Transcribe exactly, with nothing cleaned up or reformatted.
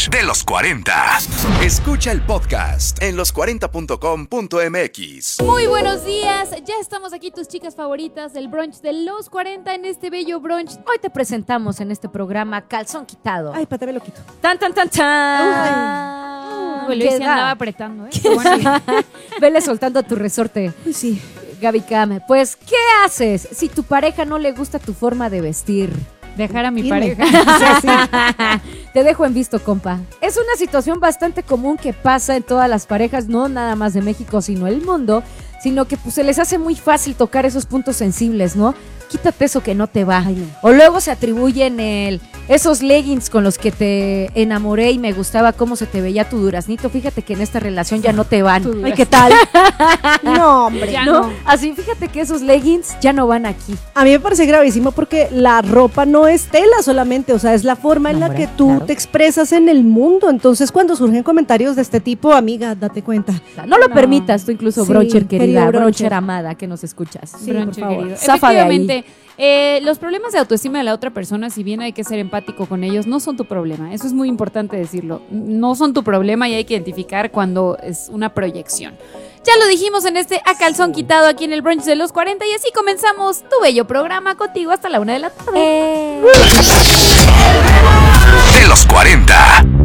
brunch de los cuarenta. Escucha el podcast en los cuarenta punto com punto m x. Muy buenos días, ya estamos aquí tus chicas favoritas del brunch de los cuarenta en este bello brunch. Hoy te presentamos en este programa Calzón Quitado. Ay, pate, me lo quito. Tan, tan, tan, tan. Uy, Luis ¿qué se da? andaba apretando, ¿eh? Qué bueno. Vele soltando tu resorte. Pues Sí. Gaby Came, pues, ¿qué haces si tu pareja no le gusta tu forma de vestir? Dejar a mi Dime. pareja. Te dejo en visto, compa. Es una situación bastante común que pasa en todas las parejas, no nada más de México, sino el mundo, sino que pues se les hace muy fácil tocar esos puntos sensibles, ¿no? Quítate eso que no te va. Ay, no. O luego se atribuyen el esos leggings con los que te enamoré y me gustaba cómo se te veía tu duraznito. Fíjate que en esta relación ya no te van. Tu Ay, ¿qué tal? No, hombre. Ya ¿No? no. Así, fíjate que esos leggings ya no van aquí. A mí me parece gravísimo porque la ropa no es tela solamente, o sea, es la forma en No, la hombre, que tú claro. te expresas en el mundo. Entonces, cuando surgen comentarios de este tipo, amiga, date cuenta. No lo No. permitas tú incluso, Sí, broncher querida, querido broncher. broncher amada, que nos escuchas. Sí, Bronche, por favor. querido. Zafa de ahí. Efectivamente, eh, los problemas de autoestima de la otra persona, si bien hay que ser empático con ellos, no son tu problema. Eso es muy importante decirlo. No son tu problema y hay que identificar cuando es una proyección. Ya lo dijimos en este A Calzón Quitado aquí en el brunch de los cuarenta y así comenzamos tu bello programa contigo hasta la una de la tarde. Eh. De los cuarenta.